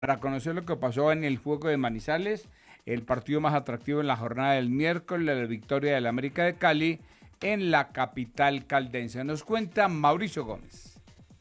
para conocer lo que pasó en el juego de Manizales, el partido más atractivo en la jornada del miércoles, la victoria del América de Cali en la capital caldense. Nos cuenta Mauricio Gómez.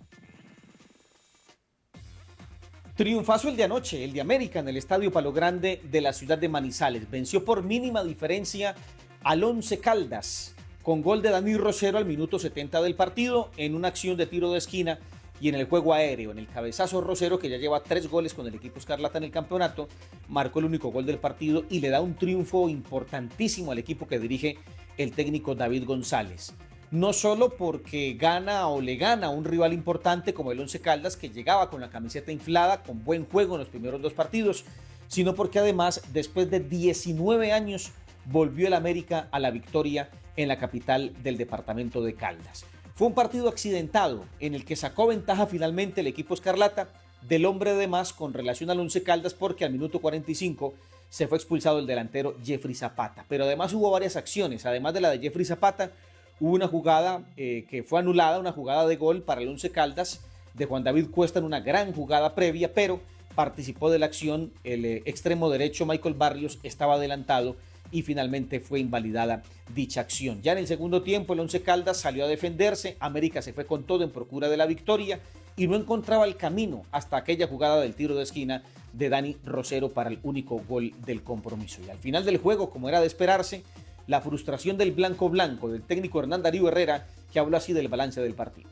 Triunfazo el de anoche, el de América en el Estadio Palo Grande de la ciudad de Manizales. Venció por mínima diferencia al Once Caldas, con gol de Dani Rosero al minuto 70 del partido, en una acción de tiro de esquina y en el juego aéreo, en el cabezazo. Rosero, que ya lleva 3 goles con el equipo escarlata en el campeonato, marcó el único gol del partido y le da un triunfo importantísimo al equipo que dirige el técnico David González. No solo porque gana o le gana a un rival importante como el Once Caldas, que llegaba con la camiseta inflada, con buen juego en los primeros 2 partidos, sino porque además, después de 19 años, volvió el América a la victoria en la capital del departamento de Caldas. Fue un partido accidentado en el que sacó ventaja finalmente el equipo escarlata del hombre de más con relación al Once Caldas, porque al minuto 45 se fue expulsado el delantero Jeffrey Zapata. Pero además hubo varias acciones, además de la de Jeffrey Zapata, hubo una jugada que fue anulada, una jugada de gol para el Once Caldas de Juan David Cuesta en una gran jugada previa, pero participó de la acción el extremo derecho Michael Barrios, estaba adelantado y finalmente fue invalidada dicha acción. Ya en el segundo tiempo el Once Caldas salió a defenderse, América se fue con todo en procura de la victoria y no encontraba el camino hasta aquella jugada del tiro de esquina de Dani Rosero para el único gol del compromiso. Y al final del juego, como era de esperarse, la frustración del blanco, del técnico Hernán Darío Herrera, que habló así del balance del partido.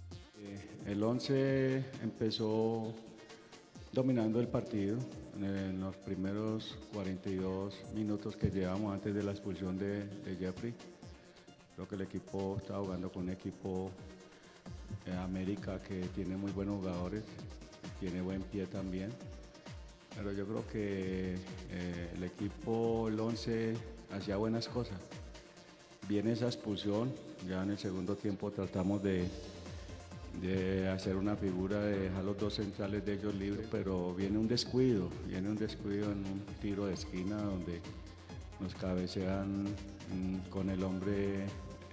El Once empezó dominando el partido en los primeros 42 minutos que llevamos antes de la expulsión de Jeffrey. Creo que el equipo está jugando con un equipo América que tiene muy buenos jugadores, tiene buen pie también. Pero yo creo que el equipo, el Once, hacía buenas cosas. Viene esa expulsión, ya en el segundo tiempo tratamos de hacer una figura, de dejar los 2 centrales de ellos libres, pero viene un descuido en un tiro de esquina donde nos cabecean con el hombre,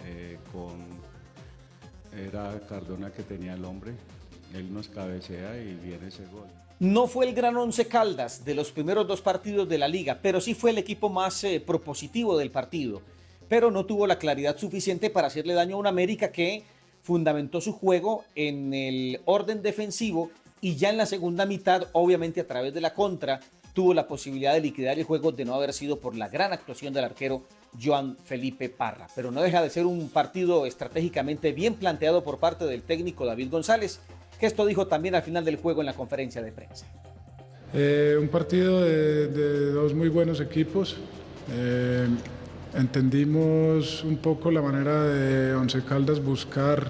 era Cardona que tenía el hombre, él nos cabecea y viene ese gol. No fue el gran Once Caldas de los primeros 2 partidos de la liga, pero sí fue el equipo más propositivo del partido, pero no tuvo la claridad suficiente para hacerle daño a un América que fundamentó su juego en el orden defensivo y ya en la segunda mitad, obviamente a través de la contra, tuvo la posibilidad de liquidar el juego de no haber sido por la gran actuación del arquero Joan Felipe Parra. Pero no deja de ser un partido estratégicamente bien planteado por parte del técnico David González, que esto dijo también al final del juego en la conferencia de prensa. Un partido de 2 muy buenos equipos. Entendimos un poco la manera de Once Caldas buscar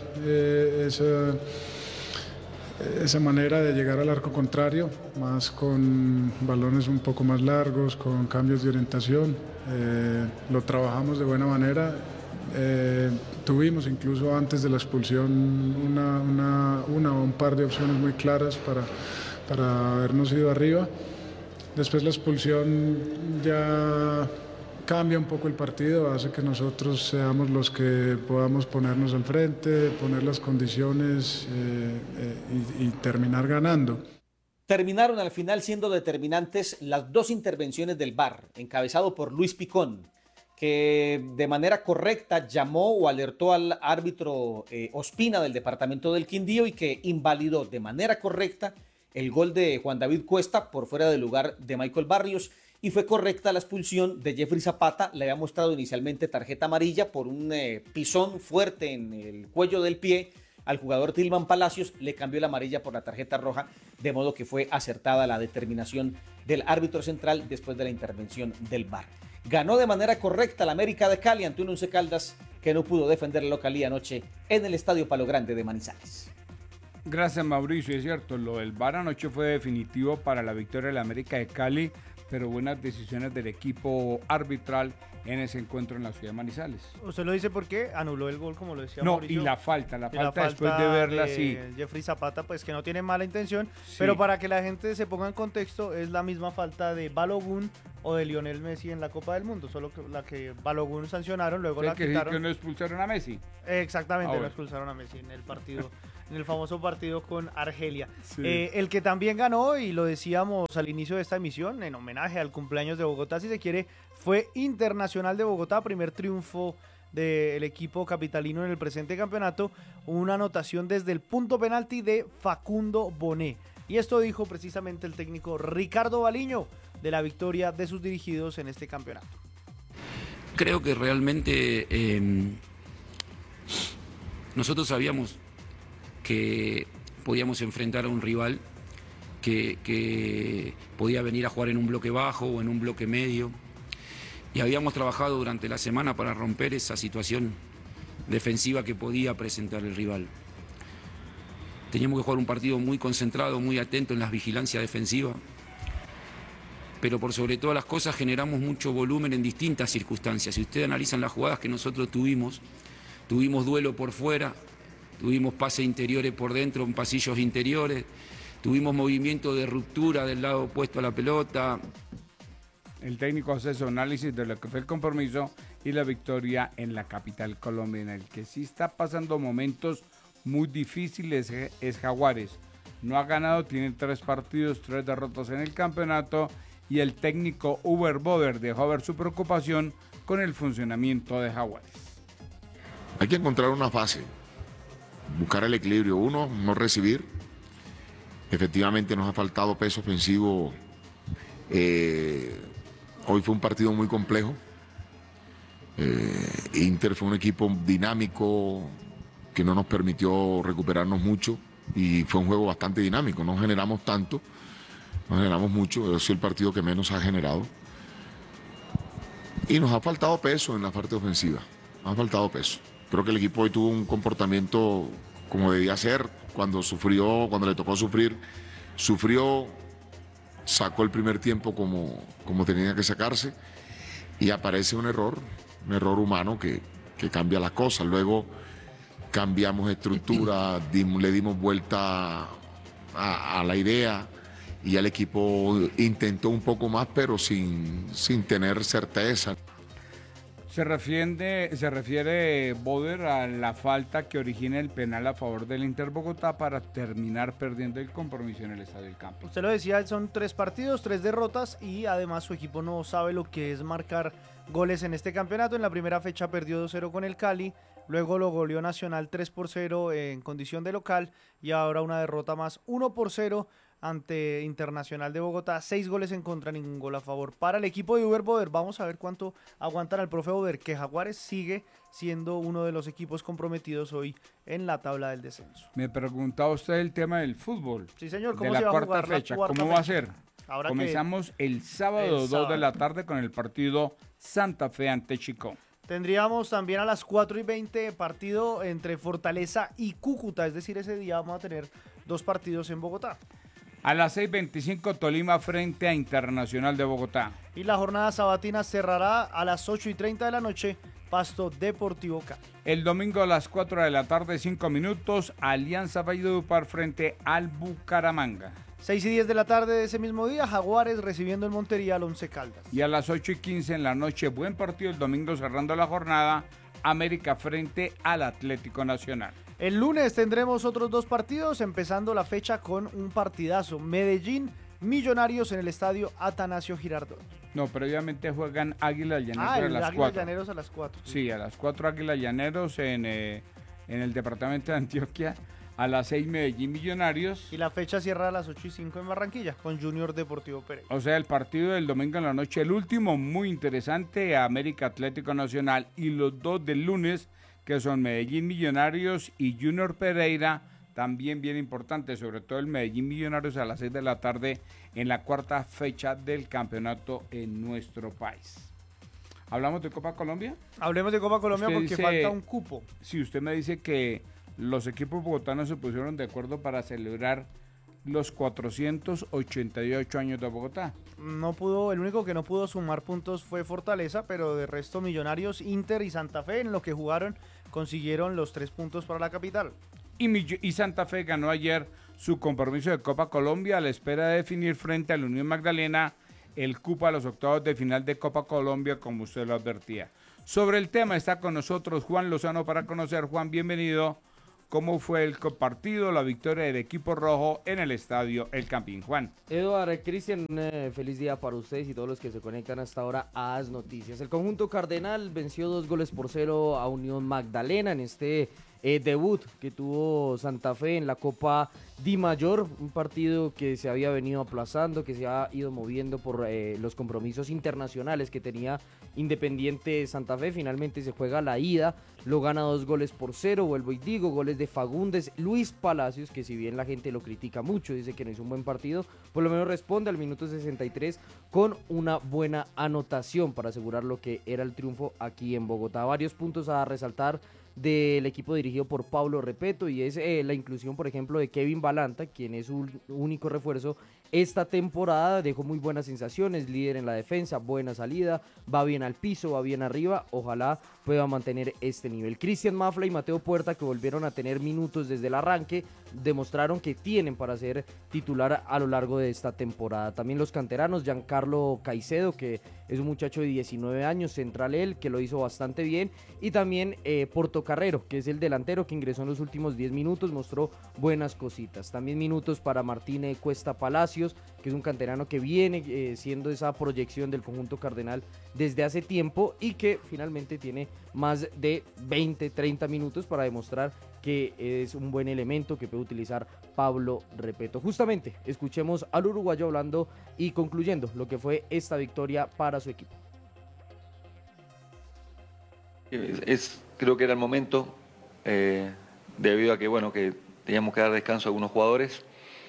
esa manera de llegar al arco contrario, más con balones un poco más largos, con cambios de orientación. Lo trabajamos de buena manera. Tuvimos incluso antes de la expulsión una o un par de opciones muy claras para habernos ido arriba. Después la expulsión ya cambia un poco el partido, hace que nosotros seamos los que podamos ponernos al frente, poner las condiciones y terminar ganando. Terminaron al final siendo determinantes las 2 intervenciones del VAR, encabezado por Luis Picón, que de manera correcta llamó o alertó al árbitro Ospina del departamento del Quindío y que invalidó de manera correcta el gol de Juan David Cuesta por fuera del lugar de Michael Barrios, y fue correcta la expulsión de Jeffrey Zapata. Le había mostrado inicialmente tarjeta amarilla por un pisón fuerte en el cuello del pie al jugador Tilman Palacios, le cambió la amarilla por la tarjeta roja, de modo que fue acertada la determinación del árbitro central después de la intervención del VAR. Ganó de manera correcta la América de Cali ante un Once Caldas que no pudo defender la localía anoche en el Estadio Palo Grande de Manizales. Gracias, Mauricio. Es cierto, lo del VAR anoche fue definitivo para la victoria de la América de Cali, pero buenas decisiones del equipo arbitral en ese encuentro en la ciudad de Manizales. ¿Usted lo dice porque anuló el gol, como lo decía No, Mauricio? y la falta después de verla, sí. Jeffrey Zapata, pues que no tiene mala intención, Sí. pero para que la gente se ponga en contexto, es la misma falta de Balogun o de Lionel Messi en la Copa del Mundo, solo que la que Balogun sancionaron, luego la quitaron. Que no expulsaron a Messi. Exactamente, Ahora. lo expulsaron a Messi en el partido en el famoso partido con Argelia. Sí. El que también ganó, y lo decíamos al inicio de esta emisión, en homenaje al cumpleaños de Bogotá, si se quiere, fue Internacional de Bogotá, primer triunfo del equipo capitalino en el presente campeonato, una anotación desde el punto penalti de Facundo Bonet. Y esto dijo precisamente el técnico Ricardo Baliño de la victoria de sus dirigidos en este campeonato. Creo que realmente nosotros sabíamos que podíamos enfrentar a un rival que podía venir a jugar en un bloque bajo o en un bloque medio. Y habíamos trabajado durante la semana para romper esa situación defensiva que podía presentar el rival. Teníamos que jugar un partido muy concentrado, muy atento en la vigilancia defensiva. Pero por sobre todas las cosas generamos mucho volumen en distintas circunstancias. Si ustedes analizan las jugadas que nosotros tuvimos duelo por fuera, tuvimos pases interiores por dentro en pasillos interiores, tuvimos movimiento de ruptura del lado opuesto a la pelota. El técnico hace su análisis de lo que fue el compromiso y la victoria en la capital colombiana. El que sí está pasando momentos muy difíciles es Jaguares. No ha ganado, tiene 3 partidos, 3 derrotas en el campeonato, y el técnico Uber Boder dejó ver su preocupación con el funcionamiento de Jaguares. Hay que encontrar una fase, buscar el equilibrio. Uno, no recibir. Efectivamente nos ha faltado peso ofensivo. Hoy fue un partido muy complejo. Inter fue un equipo dinámico que no nos permitió recuperarnos mucho, y fue un juego bastante dinámico. No generamos tanto, no generamos mucho. Es el partido que menos ha generado. Y nos ha faltado peso en la parte ofensiva. Nos ha faltado peso. Creo que el equipo hoy tuvo un comportamiento como debía ser. Cuando le tocó sufrir, sufrió, sacó el primer tiempo como tenía que sacarse, y aparece un error humano que cambia las cosas. Luego cambiamos estructura, le dimos vuelta a la idea, y el equipo intentó un poco más, pero sin tener certeza. Se refiere Boder a la falta que origina el penal a favor del Inter Bogotá para terminar perdiendo el compromiso en el Estadio del Campín. Usted lo decía, son 3 partidos, 3 derrotas, y además su equipo no sabe lo que es marcar goles en este campeonato. En la primera fecha perdió 2-0 con el Cali, luego lo goleó Nacional 3-0 en condición de local, y ahora una derrota más, 1-0 ante Internacional de Bogotá. 6 goles en contra, ningún gol a favor para el equipo de Uber Boder. Vamos a ver cuánto aguantan al profe Boder, que Jaguares sigue siendo uno de los equipos comprometidos hoy en la tabla del descenso. Me preguntaba usted el tema del fútbol. Sí, señor. De ¿Cómo la se va a cuarta jugar fecha. la cuarta ¿Cómo va a fecha? ser? Ahora Comenzamos el sábado 2 de la tarde con el partido Santa Fe ante Chico. Tendríamos también a las 4:20 partido entre Fortaleza y Cúcuta, es decir, ese día vamos a tener 2 partidos en Bogotá. A las 6:25 Tolima frente a Internacional de Bogotá. Y la jornada sabatina cerrará a las 8:30 de la noche, Pasto Deportivo Cali. El domingo a las 4 de la tarde, 5 minutos, Alianza Valledupar frente al Bucaramanga. 6:10 de la tarde de ese mismo día, Jaguares recibiendo en Montería al Once Caldas. Y a las 8:15 en la noche, buen partido el domingo cerrando la jornada, América frente al Atlético Nacional. El lunes tendremos otros 2 partidos, empezando la fecha con un partidazo. Medellín, Millonarios en el estadio Atanasio Girardot. No, previamente juegan Águilas Llaneros a el las Águilas 4. Llaneros a las 4. Sí, a las 4 Águilas Llaneros en el departamento de Antioquia. A las 6 Medellín Millonarios. Y la fecha cierra a las 8:05 en Barranquilla con Junior Deportivo Pereira. O sea, el partido del domingo en la noche, el último muy interesante, América Atlético Nacional, y los 2 del lunes, que son Medellín Millonarios y Junior Pereira, también bien importante, sobre todo el Medellín Millonarios a las 6 de la tarde en la cuarta fecha del campeonato en nuestro país. ¿Hablamos de Copa Colombia? Hablemos de Copa Colombia porque dice, falta un cupo. Si usted me dice que los equipos bogotanos se pusieron de acuerdo para celebrar los 488 años de Bogotá. No pudo, el único que no pudo sumar puntos fue Fortaleza, pero de resto Millonarios, Inter y Santa Fe en lo que jugaron consiguieron los 3 puntos para la capital. Y Santa Fe ganó ayer su compromiso de Copa Colombia a la espera de definir frente a la Unión Magdalena el cupo a los octavos de final de Copa Colombia, como usted lo advertía. Sobre el tema está con nosotros Juan Lozano para conocer. Juan, bienvenido. cómo fue el partido, la victoria del equipo rojo en el estadio El Campín. Juan. Eduardo, Cristian, un feliz día para ustedes y todos los que se conectan hasta ahora a As Noticias. El conjunto cardenal venció 2-0 a Unión Magdalena en este debut que tuvo Santa Fe en la Copa Di Mayor, un partido que se había venido aplazando, que se ha ido moviendo por los compromisos internacionales que tenía Independiente Santa Fe. Finalmente se juega la ida, lo gana 2-0, vuelvo y digo, goles de Fagundes, Luis Palacios, que si bien la gente lo critica mucho, dice que no hizo un buen partido, por lo menos responde al minuto 63 con una buena anotación para asegurar lo que era el triunfo aquí en Bogotá. Varios puntos a resaltar del equipo dirigido por Pablo Repeto, y es la inclusión, por ejemplo, de Kevin Balanta, quien es su único refuerzo esta temporada. Dejó muy buenas sensaciones, líder en la defensa, buena salida, va bien al piso, va bien arriba, ojalá pueda mantener este nivel. Cristian Mafla y Mateo Puerta, que volvieron a tener minutos desde el arranque, demostraron que tienen para ser titular a lo largo de esta temporada. También los canteranos, Giancarlo Caicedo, que es un muchacho de 19 años, central él, que lo hizo bastante bien, y también Portocarrero, que es el delantero que ingresó en los últimos 10 minutos, mostró buenas cositas. También minutos para Martín Cuesta Palacios, que es un canterano que viene siendo esa proyección del conjunto cardenal desde hace tiempo y que finalmente tiene más de 20-30 minutos para demostrar que es un buen elemento que puede utilizar Pablo Repeto. Justamente, escuchemos al uruguayo hablando y concluyendo lo que fue esta victoria para su equipo. Creo que era el momento, debido a que, bueno, que teníamos que dar descanso a algunos jugadores,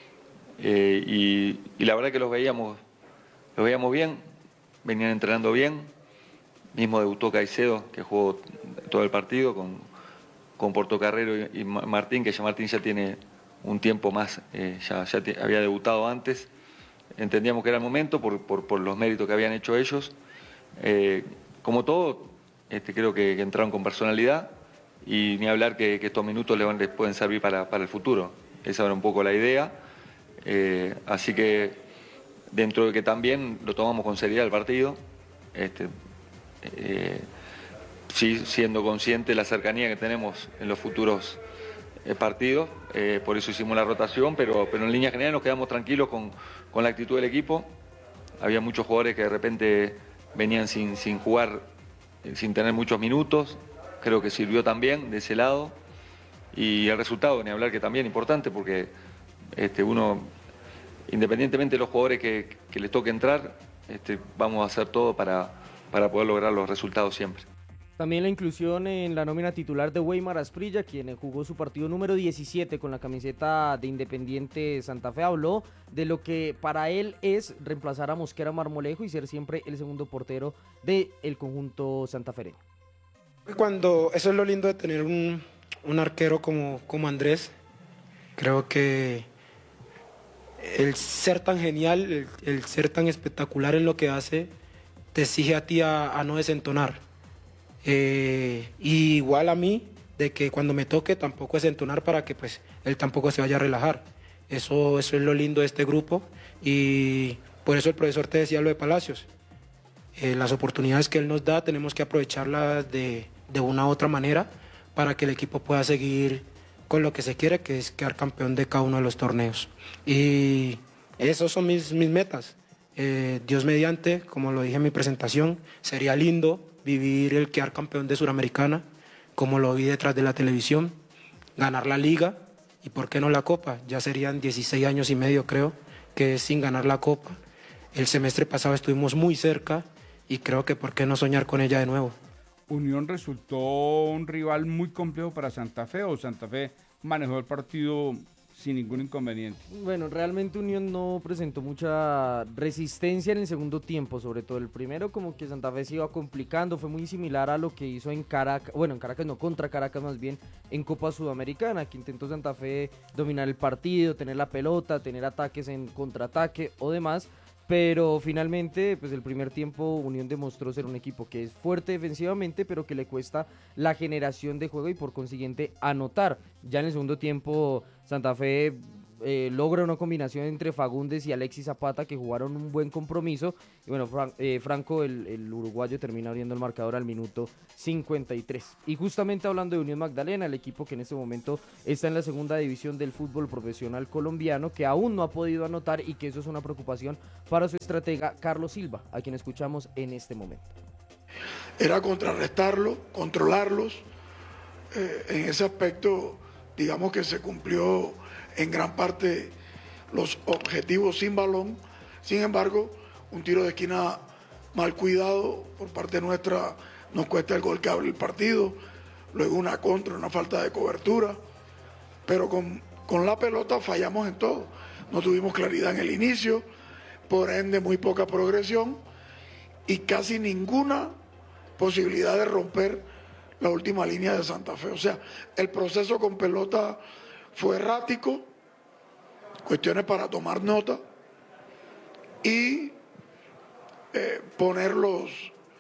y la verdad que los veíamos bien, venían entrenando bien. Mismo debutó Caicedo, que jugó todo el partido con Portocarrero y Martín, que ya Martín ya tiene un tiempo más, había debutado antes. Entendíamos que era el momento por los méritos que habían hecho ellos. Como todo, creo que entraron con personalidad, y ni hablar que estos minutos les pueden servir para el futuro. Esa era un poco la idea. Así que dentro de que también lo tomamos con seriedad el partido, sí, siendo consciente de la cercanía que tenemos en los futuros partidos, por eso hicimos la rotación, pero en línea general nos quedamos tranquilos con la actitud del equipo. Había muchos jugadores que de repente venían sin jugar, sin tener muchos minutos. Creo que sirvió también de ese lado, y el resultado, ni hablar, que también es importante, porque uno, independientemente de los jugadores que les toque entrar, vamos a hacer todo para poder lograr los resultados siempre. También la inclusión en la nómina titular de Weimar Asprilla, quien jugó su partido número 17 con la camiseta de Independiente Santa Fe. Habló de lo que para él es reemplazar a Mosquera Marmolejo y ser siempre el segundo portero del conjunto santafereño. Eso es lo lindo de tener un arquero como Andrés. Creo que el ser tan genial, el ser tan espectacular en lo que hace, te exige a ti a no desentonar. Y igual a mí, de que cuando me toque tampoco desentonar, para que pues él tampoco se vaya a relajar. Eso es lo lindo de este grupo, y por eso el profesor te decía lo de Palacios. Las oportunidades que él nos da tenemos que aprovecharlas de una u otra manera, para que el equipo pueda seguir con lo que se quiere, que es quedar campeón de cada uno de los torneos. Y esos son mis metas. Dios mediante, como lo dije en mi presentación, sería lindo vivir el quedar campeón de Suramericana, como lo vi detrás de la televisión, ganar la Liga, y por qué no la Copa. Ya serían 16 años y medio, creo, que es sin ganar la Copa. El semestre pasado estuvimos muy cerca, y creo que por qué no soñar con ella de nuevo. ¿Unión resultó un rival muy complejo para Santa Fe, o Santa Fe manejó el partido sin ningún inconveniente? Bueno, realmente Unión no presentó mucha resistencia en el segundo tiempo, sobre todo el primero, como que Santa Fe se iba complicando. Fue muy similar a lo que hizo en Caracas, bueno, en Caracas no, contra Caracas más bien, en Copa Sudamericana, que intentó Santa Fe dominar el partido, tener la pelota, tener ataques en contraataque o demás. Pero finalmente, pues el primer tiempo Unión demostró ser un equipo que es fuerte defensivamente, pero que le cuesta la generación de juego y por consiguiente anotar. Ya en el segundo tiempo Santa Fe logra una combinación entre Fagundes y Alexis Zapata, que jugaron un buen compromiso, y bueno, Franco, el uruguayo, termina abriendo el marcador al minuto 53. Y justamente hablando de Unión Magdalena, el equipo que en este momento está en la segunda división del fútbol profesional colombiano, que aún no ha podido anotar, y que eso es una preocupación para su estratega Carlos Silva, a quien escuchamos en este momento. Era contrarrestarlo, controlarlos. En ese aspecto, digamos que se cumplió en gran parte los objetivos sin balón. Sin embargo, un tiro de esquina mal cuidado por parte nuestra nos cuesta el gol que abre el partido. Luego una contra, una falta de cobertura. Pero con la pelota fallamos en todo. No tuvimos claridad en el inicio, por ende muy poca progresión y casi ninguna posibilidad de romper la última línea de Santa Fe. O sea, el proceso con pelota fue errático, cuestiones para tomar nota y ponerlos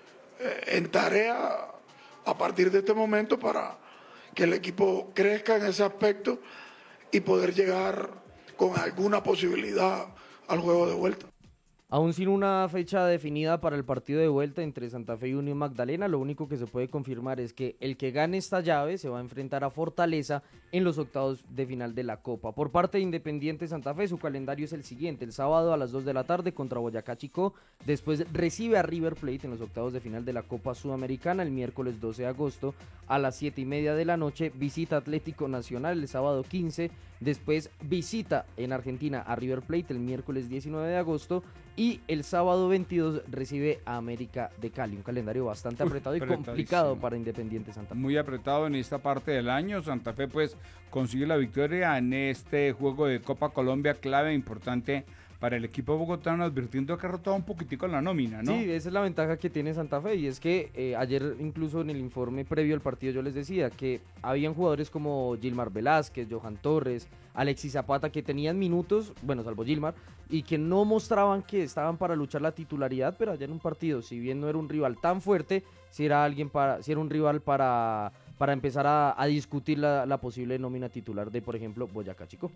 en tarea a partir de este momento para que el equipo crezca en ese aspecto y poder llegar con alguna posibilidad al juego de vuelta. Aún sin una fecha definida para el partido de vuelta entre Santa Fe y Unión Magdalena, lo único que se puede confirmar es que el que gane esta llave se va a enfrentar a Fortaleza en los octavos de final de la Copa. Por parte de Independiente Santa Fe, su calendario es el siguiente: el sábado a las 2 de la tarde contra Boyacá Chicó, después recibe a River Plate en los octavos de final de la Copa Sudamericana. El miércoles 12 de agosto a las 7:30 de la noche visita Atlético Nacional. El sábado 15, después visita en Argentina a River Plate el miércoles 19 de agosto, y el sábado 22 recibe a América de Cali. Un calendario bastante apretado y complicado para Independiente Santa Fe. Muy apretado en esta parte del año. Santa Fe pues consigue la victoria en este juego de Copa Colombia, clave importante para el equipo bogotano, advirtiendo que ha rotado un poquitico la nómina, ¿no? Sí, esa es la ventaja que tiene Santa Fe, y es que ayer incluso en el informe previo al partido yo les decía que habían jugadores como Gilmar Velázquez, Johan Torres, Alexis Zapata, que tenían minutos, bueno, salvo Gilmar, y que no mostraban que estaban para luchar la titularidad, pero ayer en un partido, si bien no era un rival tan fuerte, si era un rival para empezar a discutir la posible nómina titular de, por ejemplo, Boyacá Chicó.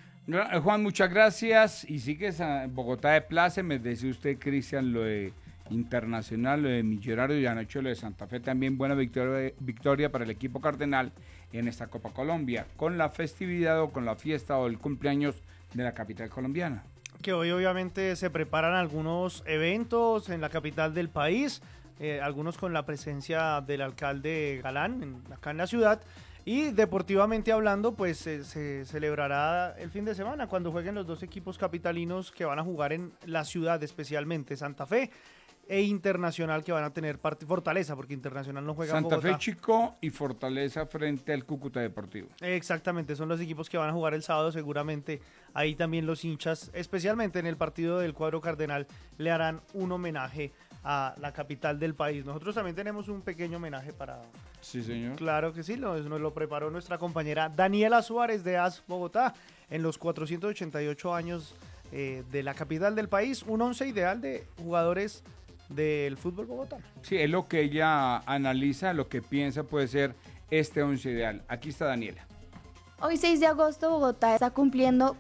Juan, muchas gracias. Y sigues en Bogotá de Place. Me decía usted, Cristian, lo de Internacional, lo de Millonarios, y anoche lo de Santa Fe. También buena victoria para el equipo cardenal en esta Copa Colombia, con la festividad o con la fiesta o el cumpleaños de la capital colombiana. Que hoy obviamente se preparan algunos eventos en la capital del país, algunos con la presencia del alcalde Galán acá en la ciudad. Y deportivamente hablando, pues se celebrará el fin de semana cuando jueguen los dos equipos capitalinos que van a jugar en la ciudad, especialmente Santa Fe e Internacional, que van a tener Fortaleza, porque Internacional no juega en Bogotá. Santa Fe Chicó y Fortaleza frente al Cúcuta Deportivo. Exactamente, son los equipos que van a jugar el sábado. Seguramente ahí también los hinchas, especialmente en el partido del cuadro cardenal, le harán un homenaje a la capital del país. Nosotros también tenemos un pequeño homenaje para... Sí, señor. Claro que sí, nos lo preparó nuestra compañera Daniela Suárez de AS Bogotá en los 488 años de la capital del país. Un once ideal de jugadores del fútbol bogotano. Sí, es lo que ella analiza, lo que piensa puede ser este once ideal. Aquí está Daniela. Hoy 6 de agosto Bogotá está cumpliendo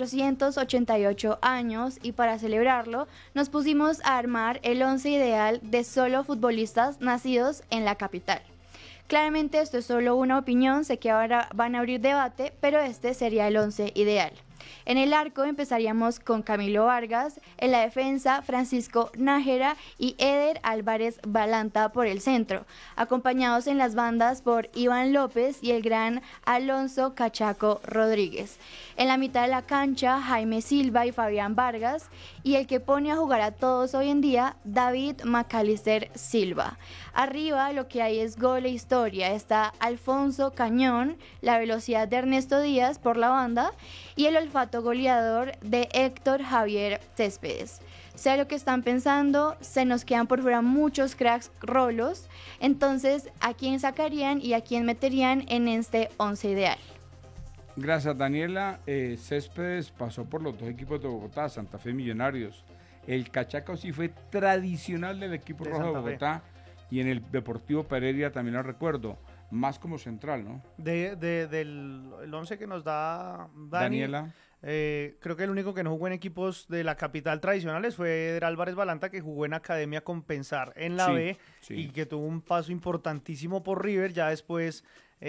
488 años y para celebrarlo nos pusimos a armar el once ideal de solo futbolistas nacidos en la capital. Claramente esto es solo una opinión, sé que ahora van a abrir debate, pero este sería el once ideal. En el arco empezaríamos con Camilo Vargas, en la defensa Francisco Nájera y Eder Álvarez Balanta por el centro, acompañados en las bandas por Iván López y el gran Alonso Cachaco Rodríguez. En la mitad de la cancha Jaime Silva y Fabián Vargas, y el que pone a jugar a todos hoy en día, David Macalister Silva. Arriba lo que hay es gol e historia, está Alfonso Cañón, la velocidad de Ernesto Díaz por la banda y el olfato goleador de Héctor Javier Céspedes. Sé lo que están pensando, se nos quedan por fuera muchos cracks rolos, entonces ¿a quién sacarían y a quién meterían en este once ideal? Gracias, Daniela. Céspedes pasó por los dos equipos de Bogotá, Santa Fe y Millonarios. El Cachaco sí fue tradicional del equipo rojo de Bogotá, y en el Deportivo Pereira también lo recuerdo, más como central, ¿no? Del once que nos da Daniela. Creo que el único que no jugó en equipos de la capital tradicionales fue Eder Álvarez Balanta, que jugó en Academia Compensar en la B y que tuvo un paso importantísimo por River. Ya después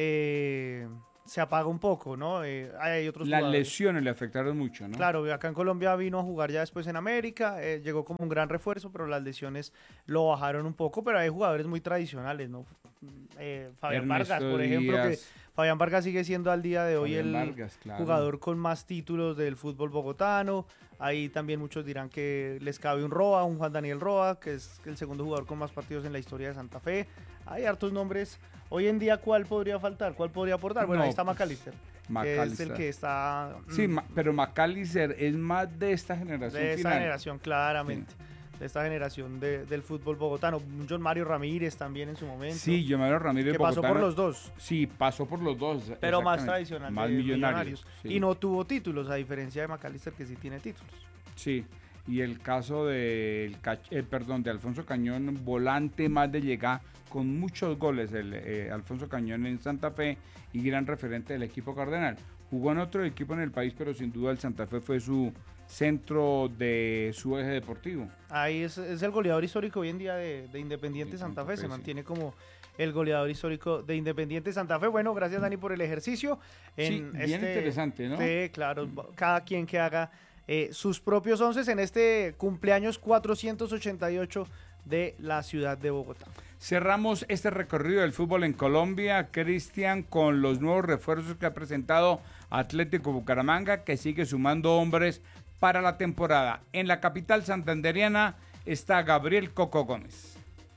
se apaga un poco, ¿no? Hay otros Las jugadores. lesiones le afectaron mucho, ¿no? Claro, acá en Colombia vino a jugar ya después en América, llegó como un gran refuerzo, pero las lesiones lo bajaron un poco, pero hay jugadores muy tradicionales, ¿no? Fabián Ernesto Vargas, por ejemplo, que Díaz. Fabián Vargas sigue siendo al día de hoy Fabián el Vargas, claro. jugador con más títulos del fútbol bogotano. Ahí también muchos dirán que les cabe un Roa, un Juan Daniel Roa, que es el segundo jugador con más partidos en la historia de Santa Fe. Hay hartos nombres. Hoy en día, ¿cuál podría faltar? ¿Cuál podría aportar? Bueno, No, ahí está pues, McAllister, que es McAllister. el que está... Sí, pero McAllister es más de esta generación de esta final. generación, claramente. De esta generación del fútbol bogotano. John Mario Ramírez también en su momento. Sí, John Mario Ramírez que pasó bogotano. por los dos. Sí, pasó por los dos. Pero más exactamente. tradicional. Más de millonarios. Sí. Y no tuvo títulos, a diferencia de McAllister, que sí tiene títulos. Sí, y el caso de Alfonso Cañón, volante más de llegar con muchos goles, Alfonso Cañón en Santa Fe y gran referente del equipo cardenal. Jugó en otro equipo en el país, pero sin duda el Santa Fe fue su centro de su eje deportivo. Ahí es el goleador histórico hoy en día de Independiente Santa Fe, se mantiene como el goleador histórico de Independiente Santa Fe. Bueno, gracias Dani por el ejercicio. Bien interesante, ¿no? Sí, claro, cada quien que haga sus propios onces en este cumpleaños 488 de la ciudad de Bogotá. Cerramos este recorrido del fútbol en Colombia, Cristian, con los nuevos refuerzos que ha presentado Atlético Bucaramanga, que sigue sumando hombres para la temporada. En la capital santanderiana está Gabriel Coco Gómez.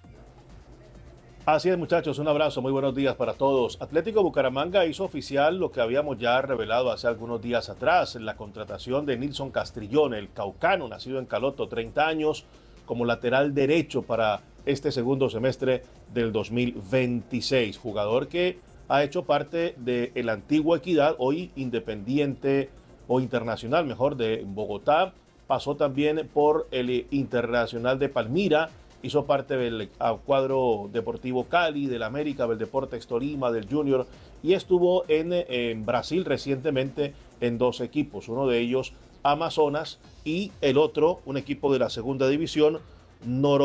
Así es, muchachos, un abrazo, muy buenos días para todos. Atlético Bucaramanga hizo oficial lo que habíamos ya revelado hace algunos días atrás, la contratación de Nilson Castrillón, el caucano, nacido en Caloto, 30 años, como lateral derecho para este segundo semestre del 2026. Jugador que ha hecho parte del antiguo Equidad, hoy Independiente o Internacional, mejor, de Bogotá. Pasó también por el Internacional de Palmira, hizo parte del cuadro Deportivo Cali, del América, del Deportes Tolima, del Junior, y estuvo en Brasil recientemente en dos equipos, uno de ellos Amazonas y el otro, un equipo de la segunda división, Novo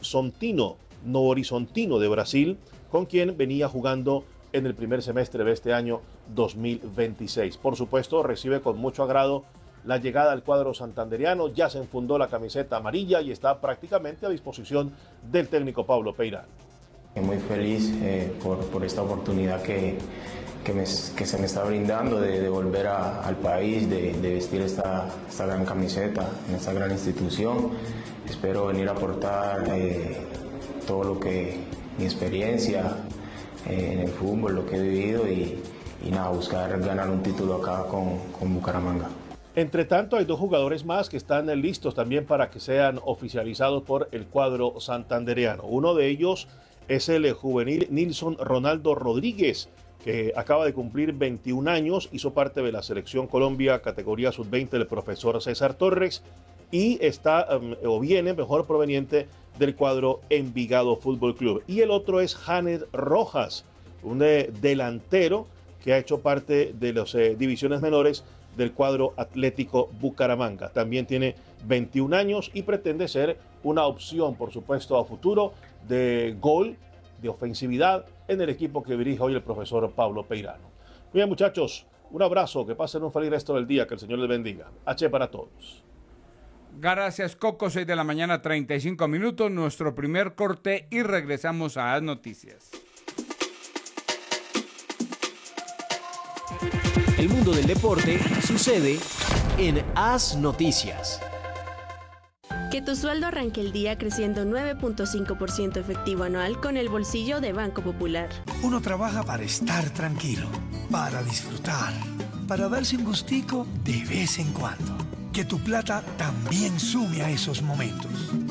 Horizontino de Brasil, con quien venía jugando en el primer semestre de este año 2026. Por supuesto, recibe con mucho agrado la llegada al cuadro santanderiano, ya se enfundó la camiseta amarilla y está prácticamente a disposición del técnico Pablo Peirano. Muy feliz por esta oportunidad que se me está brindando de volver al país, de vestir esta gran camiseta en esta gran institución. Espero venir a aportar todo lo que mi experiencia en el fútbol, lo que he vivido y nada, buscar ganar un título acá con Bucaramanga. Entre tanto, hay dos jugadores más que están listos también para que sean oficializados por el cuadro santandereano. Uno de ellos es el juvenil Nilson Ronaldo Rodríguez, que acaba de cumplir 21 años, hizo parte de la Selección Colombia categoría sub-20 del profesor César Torres y está o viene mejor proveniente del cuadro Envigado Fútbol Club. Y el otro es Janet Rojas, un delantero que ha hecho parte de las divisiones menores del cuadro Atlético Bucaramanga. También tiene 21 años y pretende ser una opción, por supuesto, a futuro de gol, de ofensividad en el equipo que dirige hoy el profesor Pablo Peirano. Muy bien, muchachos, un abrazo, que pasen un feliz resto del día, que el Señor les bendiga. H para todos. Gracias, Coco, 6 de la mañana, 35 minutos, nuestro primer corte y regresamos a las noticias. El mundo del deporte sucede en As Noticias. Que tu sueldo arranque el día creciendo 9.5% efectivo anual con el bolsillo de Banco Popular. Uno trabaja para estar tranquilo, para disfrutar, para darse un gustico de vez en cuando. Que tu plata también sume a esos momentos.